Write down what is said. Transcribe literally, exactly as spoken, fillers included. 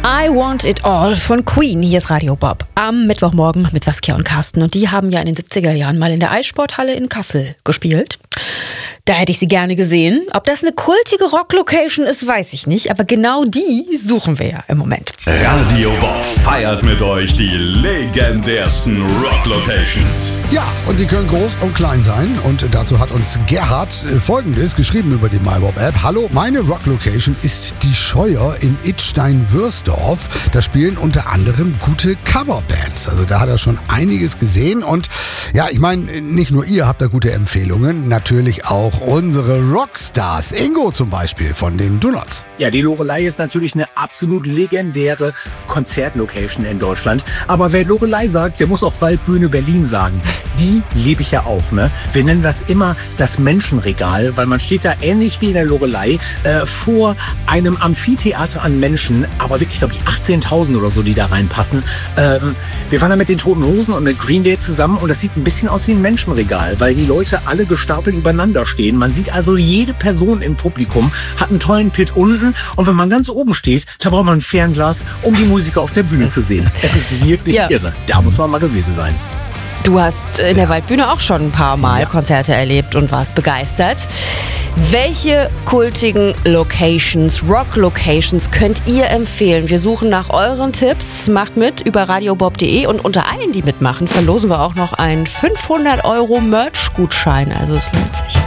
I Want It All von Queen. Hier ist Radio Bob. Am Mittwochmorgen mit Saskia und Carsten. Und die haben ja in den siebziger Jahren mal in der Eissporthalle in Kassel gespielt. Da hätte ich sie gerne gesehen. Ob das eine kultige Rock-Location ist, weiß ich nicht. Aber genau die suchen wir ja im Moment. Radio Bob feiert mit euch die legendärsten Rock-Locations. Ja, und die können groß und klein sein. Und dazu hat uns Gerhard Folgendes geschrieben über die MyBob-App. Hallo, meine Rock-Location ist die Scheuer in Idstein-Würsdorf. Da spielen unter anderem gute Coverbands. Also da hat er schon einiges gesehen. Und ja, ich meine, nicht nur ihr habt da gute Empfehlungen, natürlich auch unsere Rockstars. Ingo zum Beispiel von den Donuts. Ja, die Loreley ist natürlich eine absolut legendäre Konzertlocation in Deutschland. Aber wer Loreley sagt, der muss auch Waldbühne Berlin sagen. Die lebe ich ja auch, ne? Wir nennen das immer das Menschenregal, weil man steht da ähnlich wie in der Loreley äh, vor einem Amphitheater an Menschen, aber wirklich, glaube ich, achtzehntausend oder so, die da reinpassen. Ähm, wir waren da mit den Toten Hosen und mit Green Day zusammen und das sieht ein bisschen aus wie ein Menschenregal, weil die Leute alle gestapelt übereinander stehen. Man sieht also, jede Person im Publikum hat einen tollen Pit unten und wenn man ganz oben steht, da braucht man ein Fernglas, um die Musiker auf der Bühne zu sehen. Es ist wirklich ja. irre. Da muss man mal gewesen sein. Du hast in der Waldbühne auch schon ein paar Mal ja. Konzerte erlebt und warst begeistert. Welche kultigen Locations, Rock-Locations könnt ihr empfehlen? Wir suchen nach euren Tipps. Macht mit über radiobob punkt de und unter allen, die mitmachen, verlosen wir auch noch einen fünfhundert Euro Merch-Gutschein. Also es lohnt sich.